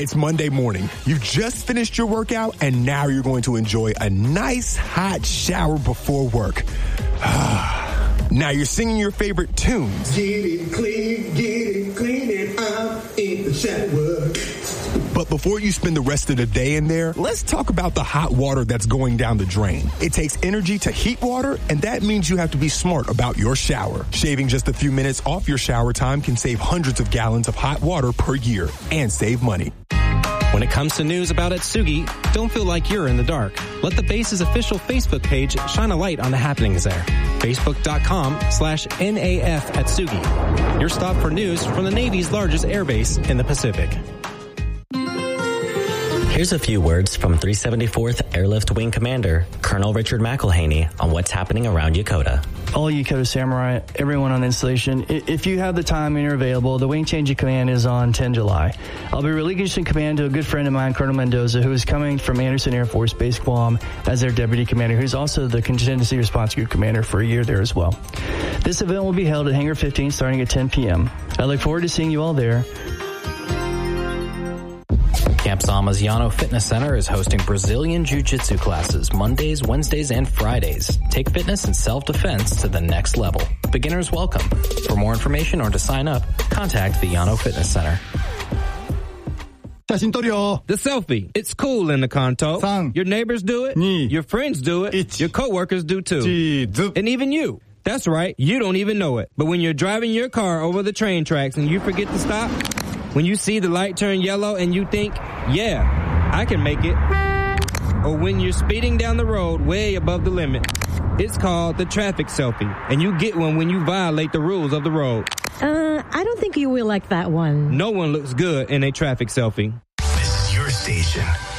It's Monday morning. You've just finished your workout, and now you're going to enjoy a nice hot shower before work. Now you're singing your favorite tunes. Get it clean, and I'm in the shower. But before you spend the rest of the day in there, let's talk about the hot water that's going down the drain. It takes energy to heat water, and that means you have to be smart about your shower. Shaving just a few minutes off your shower time can save hundreds of gallons of hot water per year and save money. When it comes to news about Atsugi, don't feel like you're in the dark. Let the base's official Facebook page shine a light on the happenings there. Facebook.com/NAF Atsugi. Your stop for news from the Navy's largest airbase in the Pacific. Here's a few words from 374th Airlift Wing Commander, Colonel Richard McElhaney, on what's happening around Yokota. All Yokota Samurai, everyone on the installation, if you have the time and you're available, the wing change of command is on 10 July. I'll be relinquishing command to a good friend of mine, Colonel Mendoza, who is coming from Anderson Air Force Base, Guam, as their deputy commander, who's also the contingency response group commander for a year there as well. This event will be held at Hangar 15 starting at 10 p.m. I look forward to seeing you all there. Camp Zama's Yano Fitness Center is hosting Brazilian Jiu-Jitsu classes Mondays, Wednesdays, and Fridays. Take fitness and self-defense to the next level. Beginners welcome. For more information or to sign up, contact the Yano Fitness Center. The selfie. It's cool in the Kanto. Your neighbors do it. Your friends do it. Your coworkers do too. And even you. That's right. You don't even know it. But when you're driving your car over the train tracks and you forget to stop, when you see the light turn yellow and you think, yeah, I can make it. Or when you're speeding down the road way above the limit. It's called the traffic selfie. And you get one when you violate the rules of the road. I don't think you will like that one. No one looks good in a traffic selfie. This is your station.